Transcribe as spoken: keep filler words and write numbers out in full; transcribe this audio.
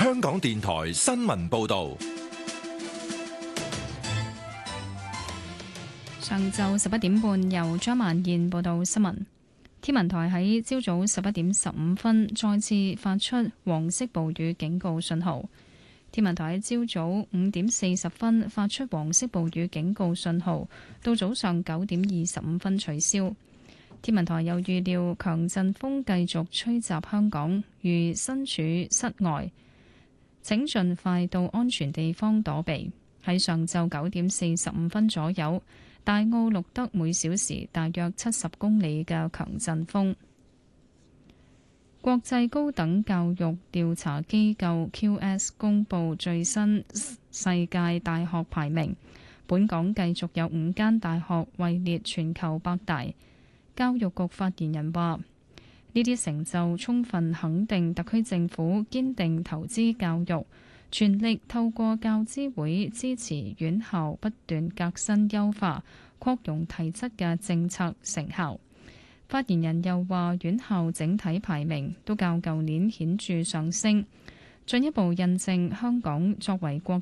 香港電台新聞報道。 上晝十一點半，由張曼燕報道新聞。天文台喺朝早十一點十五分再次發出黃色暴雨警告信號。天文台喺朝早五點四十分發出黃色暴雨警告信號，到早上九點二十五分取消。天文台又預料強陣風繼續吹襲香港，如身處室外，請盡快到安全地方躲避。喺上晝九點四十五分左右，大澳錄得每小時大約七十公里嘅強陣風。國際高等教育調查機構 Q S 公布最新世界大學排名，本港繼續有五間大學位列全球百大。教育局發言人話：呢啲成就充分肯定特區政府堅定投資教育，全力透過教資會支持院校不斷革新優化、擴容提質嘅政策成效。發言人又話，院校整體排名都較舊年顯著上升，進一步印證香港作為國